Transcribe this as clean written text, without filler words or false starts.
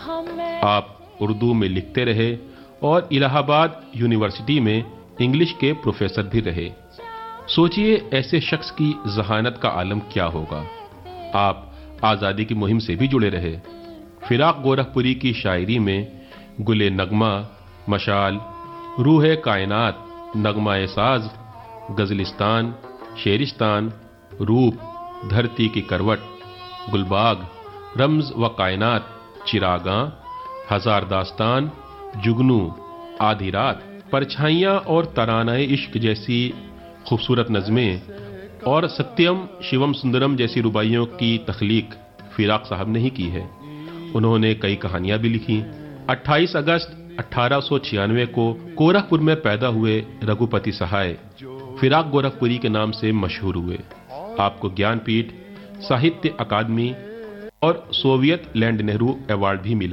आप उर्दू में लिखते रहे और इलाहाबाद यूनिवर्सिटी में इंग्लिश के प्रोफेसर भी रहे। सोचिए ऐसे शख्स की जहानत का आलम क्या होगा। आप आज़ादी की मुहिम से भी जुड़े रहे। फिराक गोरखपुरी की शायरी में गुले नगमा, मशाल, रूह कायनात, नगमा साज, गजलिस्तान, शेरिस्तान, रूप, धरती की करवट, गुलबाग, रम्ज व कायनात, चिरागां, हजार दास्तान, जुगनू, आधी रात, परछाइयां और तरानाए इश्क जैसी खूबसूरत नज़में और सत्यम शिवम सुंदरम जैसी रुबाइयों की तख्लीक फिराक साहब ने ही की है। उन्होंने कई कहानियां भी लिखी। 28 अगस्त 1896 को गोरखपुर में पैदा हुए रघुपति सहाय फिराक गोरखपुरी के नाम से मशहूर हुए। आपको ज्ञानपीठ, साहित्य अकादमी और सोवियत लैंड नेहरू अवार्ड भी मिला।